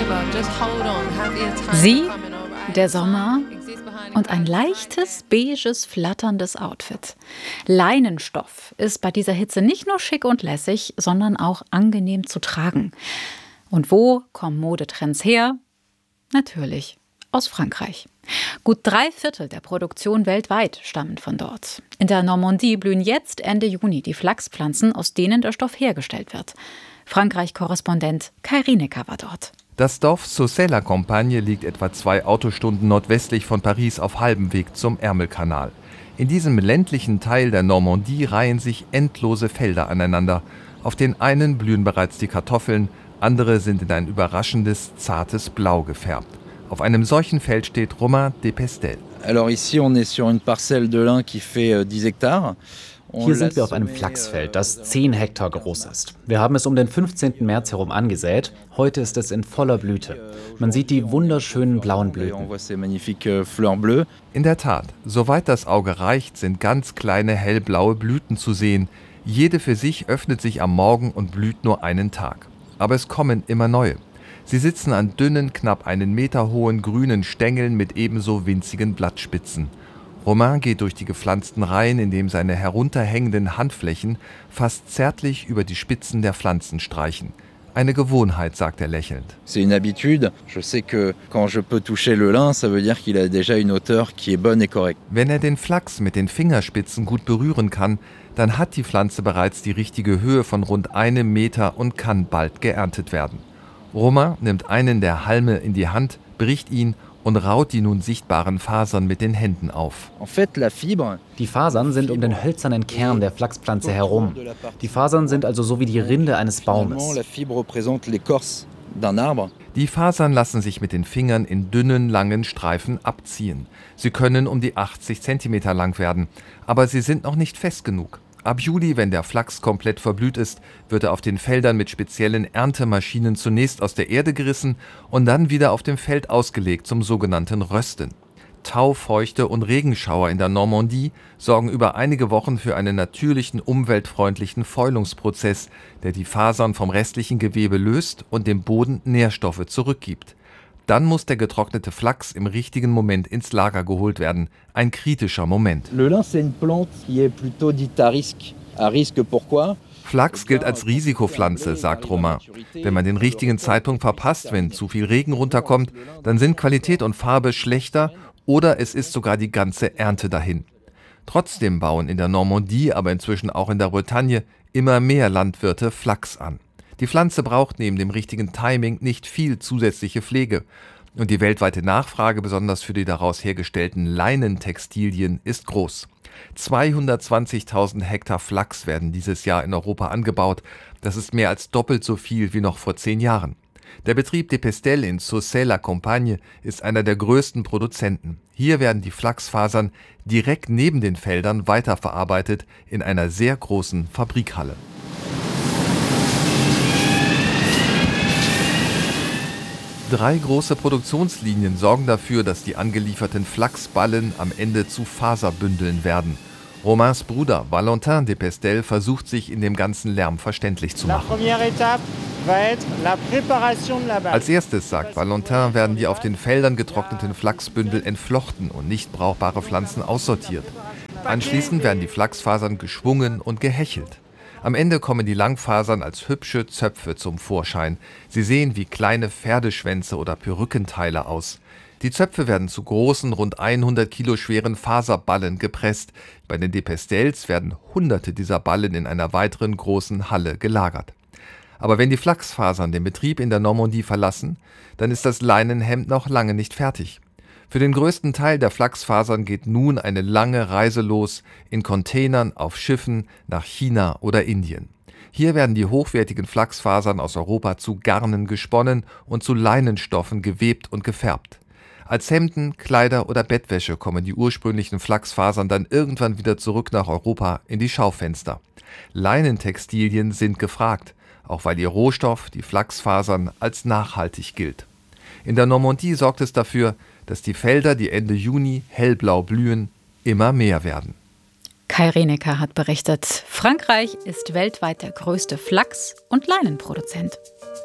Sie, der Sommer und ein leichtes, beiges, flatterndes Outfit. Leinenstoff ist bei dieser Hitze nicht nur schick und lässig, sondern auch angenehm zu tragen. Und wo kommen Modetrends her? Natürlich aus Frankreich. Gut 3/4 der Produktion weltweit stammen von dort. In der Normandie blühen jetzt Ende Juni die Flachspflanzen, aus denen der Stoff hergestellt wird. Frankreich-Korrespondent Kai Rinecker war dort. Das Dorf Saucey-la-Campagne liegt etwa 2 Autostunden nordwestlich von Paris auf halbem Weg zum Ärmelkanal. In diesem ländlichen Teil der Normandie reihen sich endlose Felder aneinander. Auf den einen blühen bereits die Kartoffeln, andere sind in ein überraschendes, zartes Blau gefärbt. Auf einem solchen Feld steht Romain Depestel. Alors ici on est sur une parcelle de lin qui fait 10 hectares. Hier sind wir auf einem Flachsfeld, das 10 Hektar groß ist. Wir haben es um den 15. März herum angesät. Heute ist es in voller Blüte. Man sieht die wunderschönen blauen Blüten. In der Tat, soweit das Auge reicht, sind ganz kleine hellblaue Blüten zu sehen. Jede für sich öffnet sich am Morgen und blüht nur einen Tag. Aber es kommen immer neue. Sie sitzen an dünnen, knapp 1 Meter hohen grünen Stängeln mit ebenso winzigen Blattspitzen. Romain geht durch die gepflanzten Reihen, indem seine herunterhängenden Handflächen fast zärtlich über die Spitzen der Pflanzen streichen. Eine Gewohnheit, sagt er lächelnd. C'est une habitude. Je sais que quand je peux toucher le lin, ça veut dire qu'il a déjà une hauteur qui est bonne et correcte. Wenn er den Flachs mit den Fingerspitzen gut berühren kann, dann hat die Pflanze bereits die richtige Höhe von rund 1 Meter und kann bald geerntet werden. Romain nimmt einen der Halme in die Hand, bricht ihn und raut die nun sichtbaren Fasern mit den Händen auf. Die Fasern sind um den hölzernen Kern der Flachspflanze herum. Die Fasern sind also so wie die Rinde eines Baumes. Die Fasern lassen sich mit den Fingern in dünnen, langen Streifen abziehen. Sie können um die 80 Zentimeter lang werden, aber sie sind noch nicht fest genug. Ab Juli, wenn der Flachs komplett verblüht ist, wird er auf den Feldern mit speziellen Erntemaschinen zunächst aus der Erde gerissen und dann wieder auf dem Feld ausgelegt zum sogenannten Rösten. Taufeuchte und Regenschauer in der Normandie sorgen über einige Wochen für einen natürlichen, umweltfreundlichen Fäulungsprozess, der die Fasern vom restlichen Gewebe löst und dem Boden Nährstoffe zurückgibt. Dann muss der getrocknete Flachs im richtigen Moment ins Lager geholt werden. Ein kritischer Moment. Le lin, c'est une plante qui est plutôt dite à risque. À risque pourquoi? Flachs gilt als Risikopflanze, sagt Romain. Wenn man den richtigen Zeitpunkt verpasst, wenn zu viel Regen runterkommt, dann sind Qualität und Farbe schlechter oder es ist sogar die ganze Ernte dahin. Trotzdem bauen in der Normandie, aber inzwischen auch in der Bretagne, immer mehr Landwirte Flachs an. Die Pflanze braucht neben dem richtigen Timing nicht viel zusätzliche Pflege. Und die weltweite Nachfrage, besonders für die daraus hergestellten Leinentextilien, ist groß. 220.000 Hektar Flachs werden dieses Jahr in Europa angebaut. Das ist mehr als doppelt so viel wie noch vor 10 Jahren. Der Betrieb Depestel in Saucey-la-Campagne ist einer der größten Produzenten. Hier werden die Flachsfasern direkt neben den Feldern weiterverarbeitet in einer sehr großen Fabrikhalle. 3 große Produktionslinien sorgen dafür, dass die angelieferten Flachsballen am Ende zu Faserbündeln werden. Romains Bruder Valentin Depestel versucht sich in dem ganzen Lärm verständlich zu machen. Als erstes, sagt Valentin, werden die auf den Feldern getrockneten Flachsbündel entflochten und nicht brauchbare Pflanzen aussortiert. Anschließend werden die Flachsfasern geschwungen und gehechelt. Am Ende kommen die Langfasern als hübsche Zöpfe zum Vorschein. Sie sehen wie kleine Pferdeschwänze oder Perückenteile aus. Die Zöpfe werden zu großen, rund 100 Kilo schweren Faserballen gepresst. Bei den Depestels werden Hunderte dieser Ballen in einer weiteren großen Halle gelagert. Aber wenn die Flachsfasern den Betrieb in der Normandie verlassen, dann ist das Leinenhemd noch lange nicht fertig. Für den größten Teil der Flachsfasern geht nun eine lange Reise los, in Containern, auf Schiffen, nach China oder Indien. Hier werden die hochwertigen Flachsfasern aus Europa zu Garnen gesponnen und zu Leinenstoffen gewebt und gefärbt. Als Hemden, Kleider oder Bettwäsche kommen die ursprünglichen Flachsfasern dann irgendwann wieder zurück nach Europa in die Schaufenster. Leinentextilien sind gefragt, auch weil ihr Rohstoff, die Flachsfasern, als nachhaltig gilt. In der Normandie sorgt es dafür, dass die Felder, die Ende Juni hellblau blühen, immer mehr werden. Kai Rinecker hat berichtet, Frankreich ist weltweit der größte Flachs- und Leinenproduzent.